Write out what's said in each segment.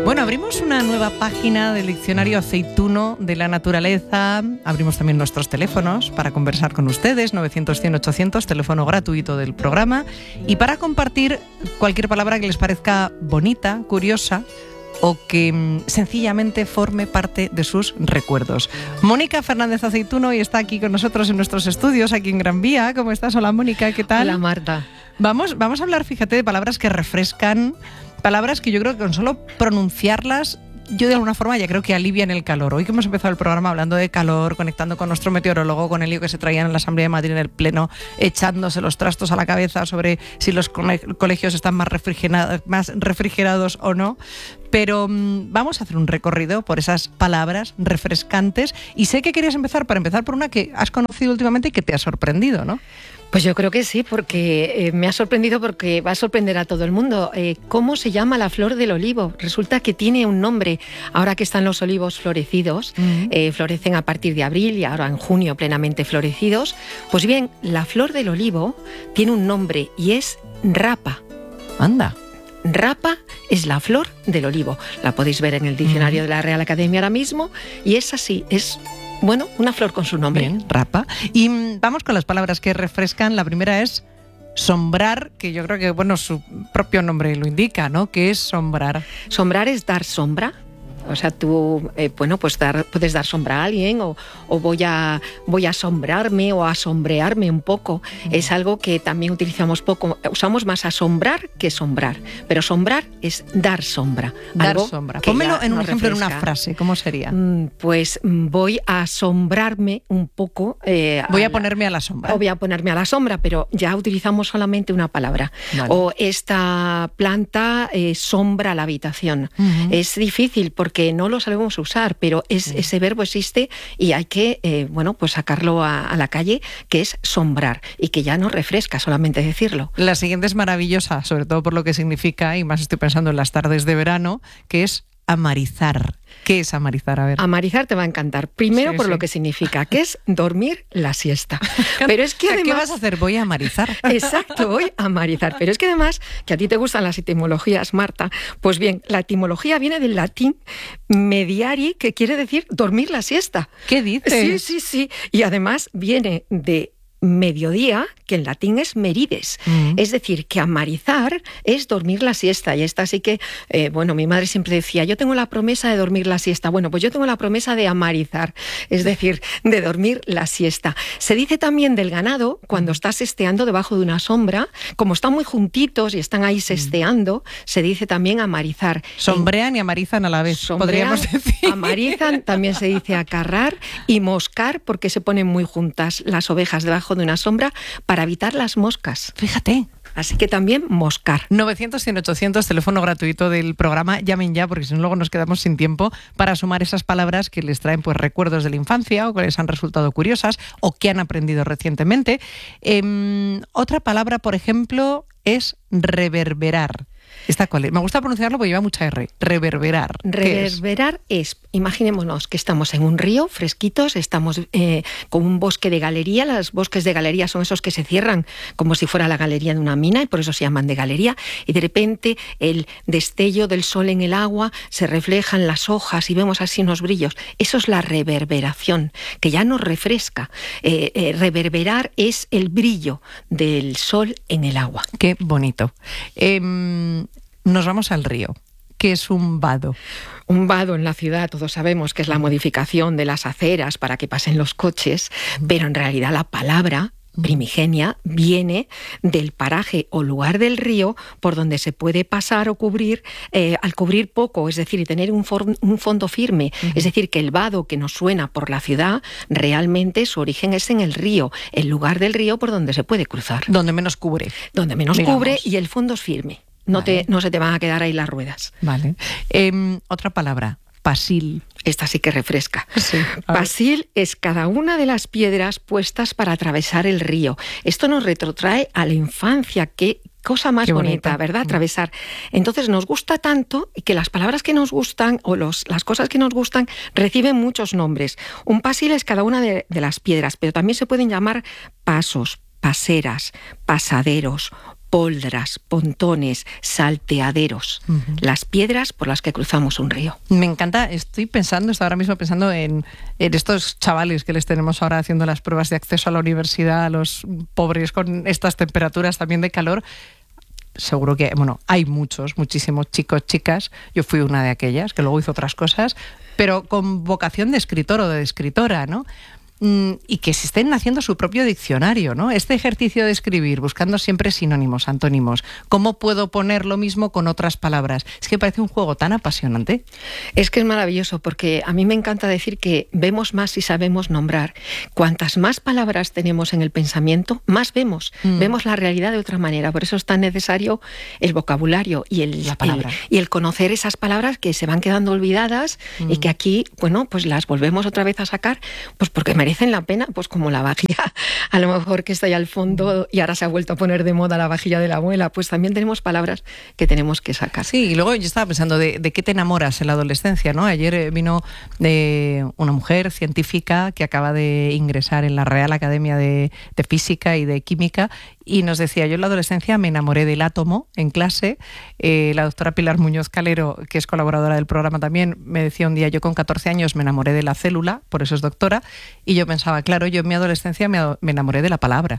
Bueno, abrimos una nueva página del diccionario aceituno de la naturaleza. Abrimos también nuestros teléfonos para conversar con ustedes, 900-100-800, teléfono gratuito del programa, y para compartir cualquier palabra que les parezca bonita, curiosa o que sencillamente forme parte de sus recuerdos. Mónica Fernández Aceituno y está aquí con nosotros en nuestros estudios, aquí en Gran Vía. ¿Cómo estás? Hola, Mónica, ¿qué tal? Hola, Marta. Vamos a hablar, fíjate, de palabras que refrescan, palabras que yo creo que con solo pronunciarlas, yo de alguna forma ya creo que alivian el calor. Hoy que hemos empezado el programa hablando de calor, conectando con nuestro meteorólogo, con el lío que se traían en la Asamblea de Madrid en el Pleno, echándose los trastos a la cabeza sobre si los colegios están más refrigerados o no. Pero vamos a hacer un recorrido por esas palabras refrescantes y sé que querías empezar por una que has conocido últimamente y que te ha sorprendido, ¿no? Pues yo creo que sí, porque me ha sorprendido, porque va a sorprender a todo el mundo. ¿Cómo se llama la flor del olivo? Resulta que tiene un nombre. Ahora que están los olivos florecidos, florecen a partir de abril y ahora en junio plenamente florecidos. Pues bien, la flor del olivo tiene un nombre y es rapa. Anda. Rapa es la flor del olivo. La podéis ver en el diccionario de la Real Academia ahora mismo y es así, es... Bueno, una flor con su nombre. Bien, rapa. Y vamos con las palabras que refrescan. La primera es sombrar, que yo creo que, bueno, su propio nombre lo indica, ¿no? ¿Qué es sombrar? Sombrar es dar sombra. O sea, tú, pues puedes dar sombra a alguien o voy a asombrarme o a sombrearme un poco. Es algo que también utilizamos poco. Usamos más asombrar que sombrar. Pero sombrar es dar sombra. Dar sombra. Pónmelo en un ejemplo, refresca. En una frase. ¿Cómo sería? Pues voy a asombrarme un poco. Voy a ponerme a la sombra. O voy a ponerme a la sombra, pero ya utilizamos solamente una palabra. Vale. O esta planta sombra la habitación. Es difícil porque no lo sabemos usar, pero ese verbo existe y hay que pues sacarlo a la calle, que es sombrar, y que ya no refresca solamente decirlo. La siguiente es maravillosa, sobre todo por lo que significa, y más estoy pensando en las tardes de verano, que es amarizar. ¿Qué es amarizar? A ver. Amarizar te va a encantar. Primero por lo que significa, que es dormir la siesta. Pero es que además... ¿Qué vas a hacer? Voy a amarizar. Exacto, voy a amarizar. Pero es que además, que a ti te gustan las etimologías, Marta, pues bien, la etimología viene del latín mediari, que quiere decir dormir la siesta. ¿Qué dices? Sí. Y además viene de mediodía, que en latín es merides. Es decir, que amarizar es dormir la siesta. Y esta sí que, mi madre siempre decía, yo tengo la promesa de dormir la siesta. Bueno, pues yo tengo la promesa de amarizar, es decir, de dormir la siesta. Se dice también del ganado, cuando está sesteando debajo de una sombra, como están muy juntitos y están ahí sesteando, se dice también amarizar. Sombrean y amarizan a la vez, podríamos decir. Amarizan, también se dice acarrar, y moscar, porque se ponen muy juntas las ovejas debajo de una sombra para evitar las moscas. Fíjate. Así que también moscar. 900-100-800, teléfono gratuito del programa. Llamen ya, porque si no luego nos quedamos sin tiempo para sumar esas palabras que les traen pues recuerdos de la infancia o que les han resultado curiosas o que han aprendido recientemente. Otra palabra, por ejemplo, es reverberar. ¿Esta cuál es? Me gusta pronunciarlo porque lleva mucha R. Reverberar. Reverberar es, imaginémonos que estamos en un río, fresquitos, estamos con un bosque de galería. Los bosques de galería son esos que se cierran como si fuera la galería de una mina y por eso se llaman de galería. Y de repente el destello del sol en el agua se refleja en las hojas y vemos así unos brillos. Eso es la reverberación, que ya nos refresca. Reverberar es el brillo del sol en el agua. Qué bonito. Nos vamos al río. ¿Qué es un vado? Un vado en la ciudad, todos sabemos que es la modificación de las aceras para que pasen los coches, pero en realidad la palabra primigenia viene del paraje o lugar del río por donde se puede pasar o cubrir al cubrir poco, es decir, y tener un fondo firme. Es decir, que el vado que nos suena por la ciudad, realmente su origen es en el río, el lugar del río por donde se puede cruzar. Donde menos cubre. Donde menos cubre y el fondo es firme. No se te van a quedar ahí las ruedas. Vale. Otra palabra, pasil. Esta sí que refresca. Sí, pasil es cada una de las piedras puestas para atravesar el río. Esto nos retrotrae a la infancia. Qué cosa más bonita, ¿verdad? Atravesar. Entonces nos gusta tanto que las palabras que nos gustan o las cosas que nos gustan reciben muchos nombres. Un pasil es cada una de las piedras, pero también se pueden llamar pasos, paseras, pasaderos, poldras, pontones, salteaderos, las piedras por las que cruzamos un río. Me encanta, estoy ahora mismo pensando en estos chavales que les tenemos ahora haciendo las pruebas de acceso a la universidad, a los pobres con estas temperaturas también de calor. Seguro que, hay muchísimos chicos, chicas, yo fui una de aquellas, que luego hizo otras cosas, pero con vocación de escritor o de escritora, ¿no? Y que se estén haciendo su propio diccionario, ¿no? Este ejercicio de escribir, buscando siempre sinónimos, antónimos. ¿Cómo puedo poner lo mismo con otras palabras? Es que parece un juego tan apasionante. Es que es maravilloso, porque a mí me encanta decir que vemos más si sabemos nombrar. Cuantas más palabras tenemos en el pensamiento, más vemos. Vemos la realidad de otra manera. Por eso es tan necesario el vocabulario y el conocer esas palabras que se van quedando olvidadas y que aquí, pues las volvemos otra vez a sacar, pues porque merecen la pena, pues como la vajilla, a lo mejor que está ahí al fondo y ahora se ha vuelto a poner de moda la vajilla de la abuela, pues también tenemos palabras que tenemos que sacar. Sí, y luego yo estaba pensando de qué te enamoras en la adolescencia, ¿no? Ayer vino una mujer científica que acaba de ingresar en la Real Academia de Física y de Química y nos decía, yo en la adolescencia me enamoré del átomo en clase. La doctora Pilar Muñoz Calero, que es colaboradora del programa también, me decía un día, yo con 14 años me enamoré de la célula, por eso es doctora, y yo pensaba, claro, yo en mi adolescencia me enamoré de la palabra.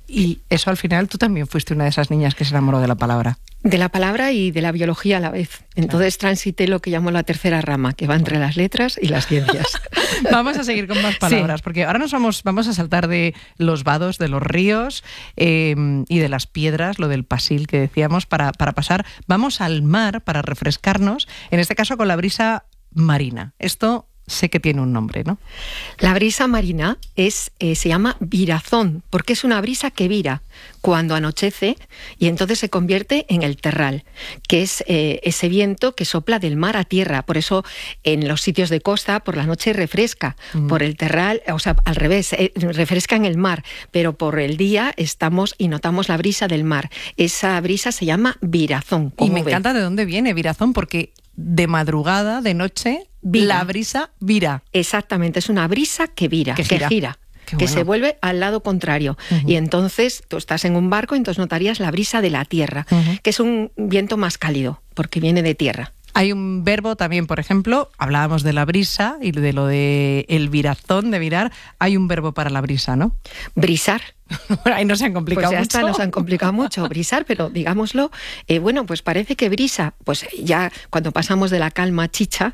Y eso al final, tú también fuiste una de esas niñas que se enamoró de la palabra. De la palabra y de la biología a la vez. Entonces transité lo que llamo la tercera rama, que va entre las letras y las ciencias. Vamos a seguir con más palabras, porque ahora vamos a saltar de los vados, de los ríos y de las piedras, lo del pasil que decíamos, para pasar. Vamos al mar para refrescarnos, en este caso con la brisa marina. Esto sé que tiene un nombre, ¿no? La brisa marina se llama virazón, porque es una brisa que vira cuando anochece y entonces se convierte en el terral, que es ese viento que sopla del mar a tierra. Por eso en los sitios de costa por la noche refresca, por el terral, o sea, al revés, refresca en el mar, pero por el día estamos y notamos la brisa del mar. Esa brisa se llama virazón. Y me encanta de dónde viene virazón, porque de madrugada, de noche, la brisa vira. Exactamente, es una brisa que vira, que gira. Que se vuelve al lado contrario. Y entonces tú estás en un barco, entonces notarías la brisa de la tierra, que es un viento más cálido, porque viene de tierra. Hay un verbo también, por ejemplo, hablábamos de la brisa y de lo de el virazón, de virar. Hay un verbo para la brisa, ¿no? Brisar. Ahí nos han complicado pues mucho. Nos han complicado mucho, brisar, pero digámoslo, pues parece que brisa, pues ya cuando pasamos de la calma chicha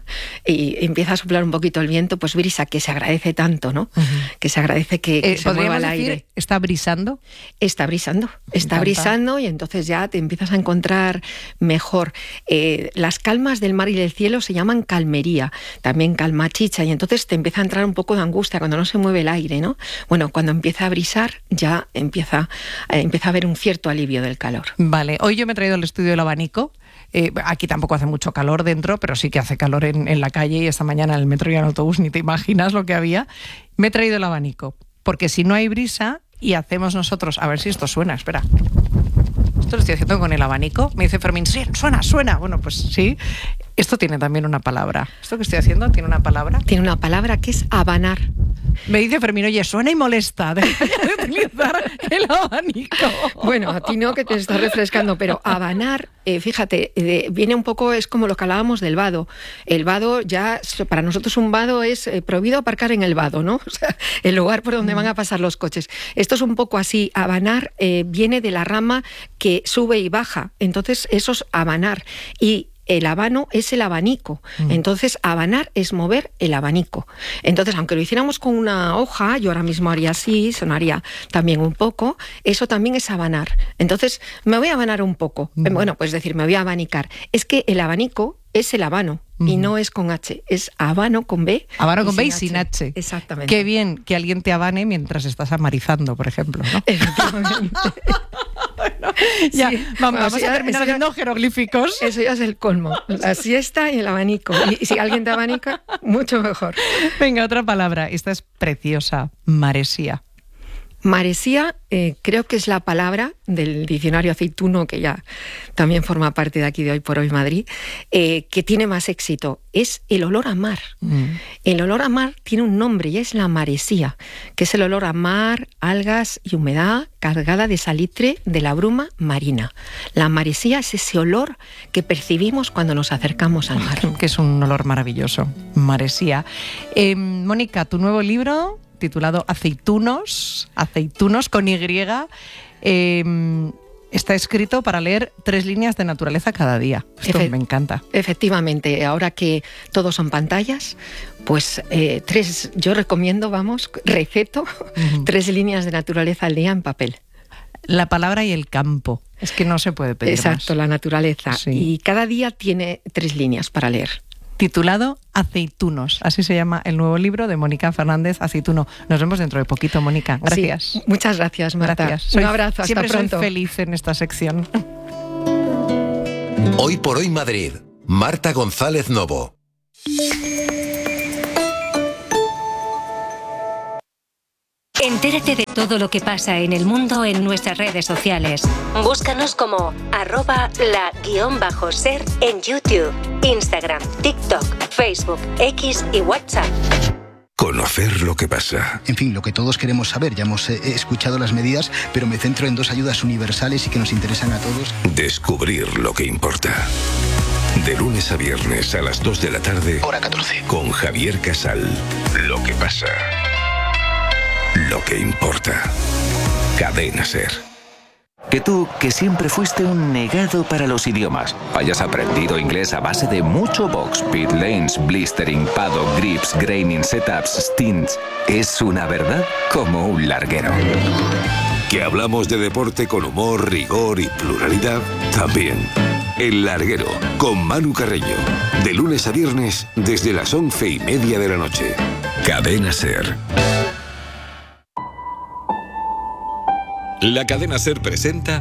y empieza a soplar un poquito el viento, pues brisa, que se agradece tanto, ¿no? Que se agradece que se mueva el aire. ¿Está brisando? Está brisando y entonces ya te empiezas a encontrar mejor. Las calmas del mar y del cielo se llaman calmería, también calma chicha, y entonces te empieza a entrar un poco de angustia cuando no se mueve el aire, ¿no? Bueno, cuando empieza a brisar ya empieza a haber un cierto alivio del calor. Vale, hoy yo me he traído al estudio el abanico. Aquí tampoco hace mucho calor dentro, pero sí que hace calor en la calle, y esta mañana en el metro y en el autobús ni te imaginas lo que había. Me he traído el abanico, porque si no hay brisa y hacemos nosotros, a ver si esto suena, espera. Esto lo estoy haciendo con el abanico. Me dice Fermín, sí, suena. Bueno, pues sí. Esto tiene también una palabra. ¿Esto que estoy haciendo tiene una palabra? Tiene una palabra que es abanar. Me dice Fermín, oye, suena y molesta. Deja de utilizar el abanico. Bueno, a ti no, que te estás refrescando, pero abanar, fíjate, viene un poco, es como lo que hablábamos del vado. El vado ya, para nosotros un vado es prohibido aparcar en el vado, ¿no? O sea, el lugar por donde van a pasar los coches. Esto es un poco así. Abanar viene de la rama que sube y baja. Entonces, eso es abanar. Y el habano es el abanico. Entonces, abanar es mover el abanico. Entonces, aunque lo hiciéramos con una hoja, yo ahora mismo haría así, sonaría también un poco, eso también es abanar. Entonces, me voy a abanar un poco. Bueno, pues decir, me voy a abanicar. Es que el abanico es el habano. Y no es con H, es habano con B. Habano con B y sin H. Exactamente. Qué bien que alguien te habane mientras estás amarizando, por ejemplo, ¿no? Efectivamente. Bueno, ya, sí. Vamos a terminar haciendo jeroglíficos. Eso ya es el colmo. La siesta y el abanico. Y si alguien te abanica, mucho mejor. Venga, otra palabra. Esta es preciosa. Maresía. Maresía, creo que es la palabra del diccionario aceituno, que ya también forma parte de aquí de Hoy por Hoy Madrid, que tiene más éxito. Es el olor a mar. El olor a mar tiene un nombre y es la maresía, que es el olor a mar, algas y humedad cargada de salitre de la bruma marina. La maresía es ese olor que percibimos cuando nos acercamos al mar. Que es un olor maravilloso, maresía. Mónica, tu nuevo libro, titulado Aceitunos con Y, está escrito para leer 3 líneas de naturaleza cada día. Esto me encanta. Efectivamente, ahora que todos son pantallas, pues 3, yo recomiendo, receto 3 líneas de naturaleza al día en papel. La palabra y el campo, es que no se puede pedir más. Exacto, la naturaleza. Sí. Y cada día tiene 3 líneas para leer. Titulado Aceitunos, así se llama el nuevo libro de Mónica Fernández Aceituno. Nos vemos dentro de poquito, Mónica. Gracias. Sí, muchas gracias, Marta. Gracias. Un abrazo, hasta pronto. Siempre soy feliz en esta sección. Hoy por Hoy Madrid, Marta González Novo. Entérate de todo lo que pasa en el mundo en nuestras redes sociales. Búscanos como @la_ser en YouTube, Instagram, TikTok, Facebook, X y WhatsApp. Conocer lo que pasa. En fin, lo que todos queremos saber. Ya hemos escuchado las medidas, pero me centro en 2 ayudas universales y que nos interesan a todos. Descubrir lo que importa. De lunes a viernes a las 2 de la tarde. Hora 14. Con Javier Casal. Lo que pasa. Lo que importa. Cadena SER. Que tú, que siempre fuiste un negado para los idiomas, hayas aprendido inglés a base de mucho box, pit lanes, blistering, paddock, grips, graining, setups, stints, es una verdad como un larguero. Que hablamos de deporte con humor, rigor y pluralidad también. El Larguero, con Manu Carreño. De lunes a viernes, desde las 11:30 de la noche. Cadena SER. La Cadena SER presenta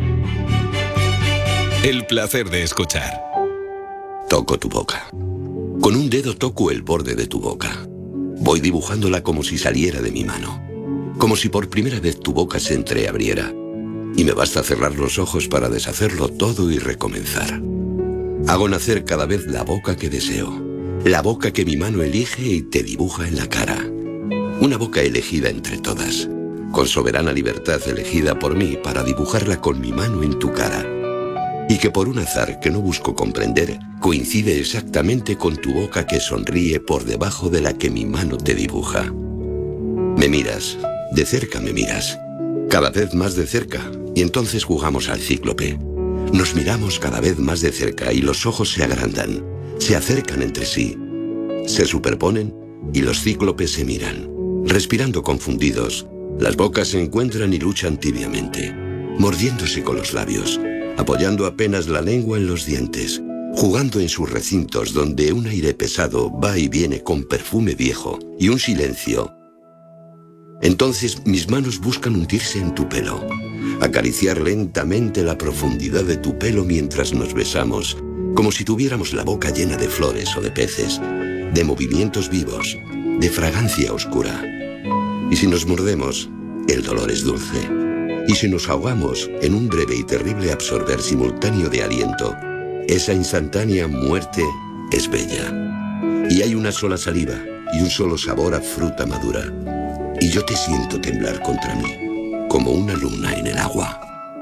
El placer de escuchar. Toco tu boca. Con un dedo toco el borde de tu boca. Voy dibujándola como si saliera de mi mano. Como si por primera vez tu boca se entreabriera. Y me basta cerrar los ojos para deshacerlo todo y recomenzar. Hago nacer cada vez la boca que deseo. La boca que mi mano elige y te dibuja en la cara. Una boca elegida entre todas. Con soberana libertad elegida por mí para dibujarla con mi mano en tu cara. Y que por un azar que no busco comprender, coincide exactamente con tu boca que sonríe por debajo de la que mi mano te dibuja. Me miras, de cerca me miras, cada vez más de cerca, y entonces jugamos al cíclope. Nos miramos cada vez más de cerca y los ojos se agrandan, se acercan entre sí, se superponen y los cíclopes se miran, respirando confundidos. Las bocas se encuentran y luchan tibiamente, mordiéndose con los labios, apoyando apenas la lengua en los dientes, jugando en sus recintos donde un aire pesado va y viene con perfume viejo y un silencio. Entonces mis manos buscan hundirse en tu pelo, acariciar lentamente la profundidad de tu pelo mientras nos besamos, como si tuviéramos la boca llena de flores o de peces, de movimientos vivos, de fragancia oscura. Y si nos mordemos, el dolor es dulce. Y si nos ahogamos en un breve y terrible absorber simultáneo de aliento, esa instantánea muerte es bella. Y hay una sola saliva y un solo sabor a fruta madura. Y yo te siento temblar contra mí, como una luna en el agua.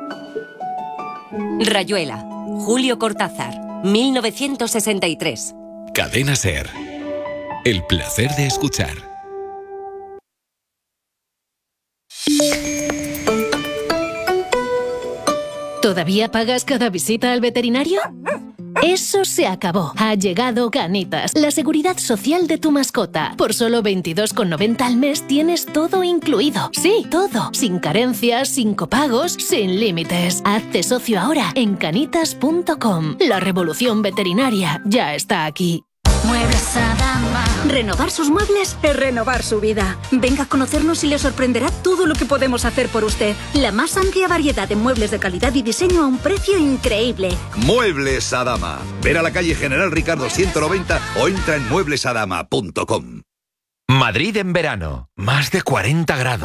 Rayuela, Julio Cortázar, 1963. Cadena SER. El placer de escuchar. ¿Todavía pagas cada visita al veterinario? Eso se acabó. Ha llegado Canitas, la seguridad social de tu mascota. Por solo 22,90 al mes tienes todo incluido. Sí, todo. Sin carencias, sin copagos, sin límites. Hazte socio ahora en canitas.com. La revolución veterinaria ya está aquí. Muebles Adama. Renovar sus muebles es renovar su vida. Venga a conocernos y le sorprenderá todo lo que podemos hacer por usted. La más amplia variedad de muebles de calidad y diseño a un precio increíble. Muebles Adama. Ven a la calle General Ricardo 190 o entra en mueblesadama.com. Madrid en verano. Más de 40 grados.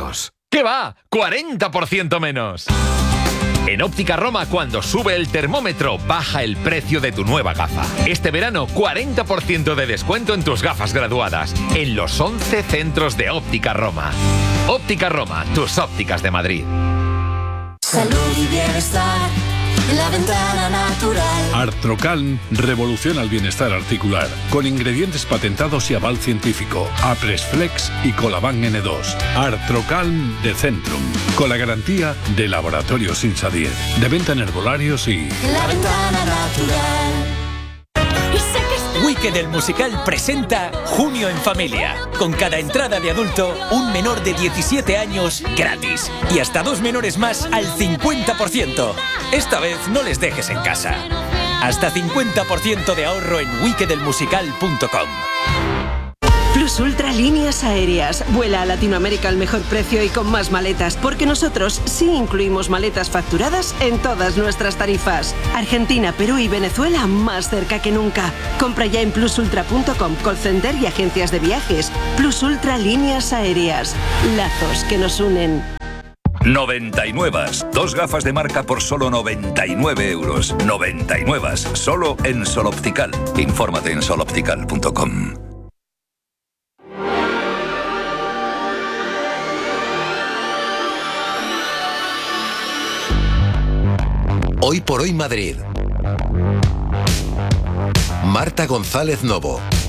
¿Qué va? ¡40% menos! En Óptica Roma, cuando sube el termómetro, baja el precio de tu nueva gafa. Este verano, 40% de descuento en tus gafas graduadas, en los 11 centros de Óptica Roma. Óptica Roma, tus ópticas de Madrid. Salud y bienestar, la ventana natural. Artrocalm revoluciona el bienestar articular, con ingredientes patentados y aval científico. Apresflex y Colaban N2. Artrocalm de Centrum, con la garantía de Laboratorios Insadiet. De venta en herbolarios y... La ventana natural. Wicked el musical presenta Junio en Familia. Con cada entrada de adulto, un menor de 17 años gratis. Y hasta 2 menores más al 50%. Esta vez no les dejes en casa. Hasta 50% de ahorro en wickedelmusical.com. Plus Ultra Líneas Aéreas. Vuela a Latinoamérica al mejor precio y con más maletas, porque nosotros sí incluimos maletas facturadas en todas nuestras tarifas. Argentina, Perú y Venezuela más cerca que nunca. Compra ya en plusultra.com, call center y agencias de viajes. Plus Ultra Líneas Aéreas. Lazos que nos unen. 99. 2 gafas de marca por solo 99 euros. 99. Solo en Sol Optical. Infórmate en soloptical.com. Hoy por hoy Madrid. Marta González Novo.